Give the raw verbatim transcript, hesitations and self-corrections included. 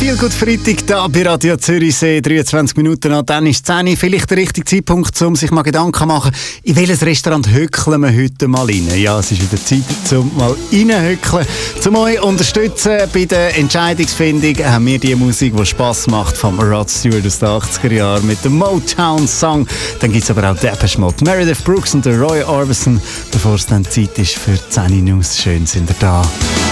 Viel gut Freitag da bei Radio Zürichsee, dreiundzwanzig Minuten an, dann ist zehn Uhr. Vielleicht der richtige Zeitpunkt, um sich mal Gedanken zu machen, in welches Restaurant hückeln wir heute mal rein. Ja, es ist wieder Zeit, um mal reinhückeln. Um euch unterstützen bei der Entscheidungsfindung haben wir die Musik, die Spass macht, vom Rod Stewart aus den achtziger Jahren mit dem Motown-Song. Dann gibt es aber auch Depeche Mode, Meredith Brooks und der Roy Orbison, bevor es dann Zeit ist für zehn News. Schön sind ihr da.